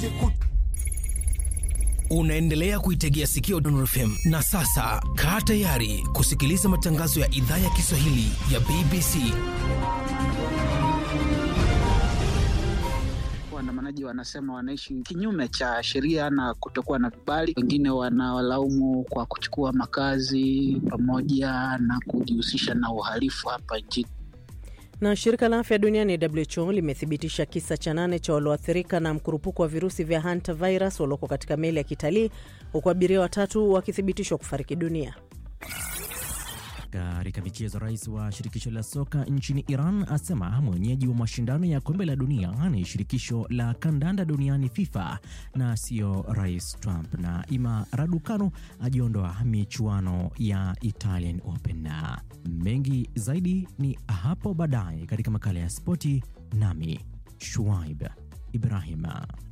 Unaendelea kuitegea sikio Dondon FM. Na sasa, kaa tayari kusikiliza matangazo ya idhaa ya Kiswahili ya BBC. Waandamanaji wanasema wanaishi kinyume cha sheria na kutokuwa na vibali. Wengine wanawalaumu kwa kuchukua makazi pamoja na kujihusisha na uhalifu hapa nchini. Na shirika la afya duniani WHO limethibitisha kisa cha 8 cha walioathirika na mkurupuko wa virusi vya hantavirus walioko katika meli ya kitalii, huku abiria 3 wakithibitishwa kufariki dunia. Katika michezo, rais wa shirikisho la soka nchini Iran asema mwenyeji wa mashindano ya kombe la dunia ni shirikisho la kandanda duniani FIFA na sio Rais Trump. Na Ima Raducanu ajiondoa michuano ya Italian Open. Na mengi zaidi ni hapo baadaye katika makala ya spoti, nami Shuaib Ibrahima.